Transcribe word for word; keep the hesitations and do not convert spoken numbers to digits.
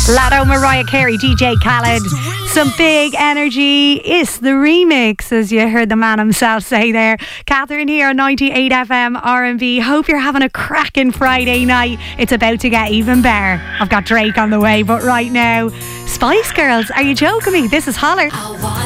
Lado, Mariah Carey, D J Khaled. Some big energy. It's the remix, as you heard the man himself say there. Catherine here on ninety-eight F M R and B. Hope you're having a cracking Friday night. It's about to get even better. I've got Drake on the way, but right now, Spice Girls, are you joking me? This is Holler.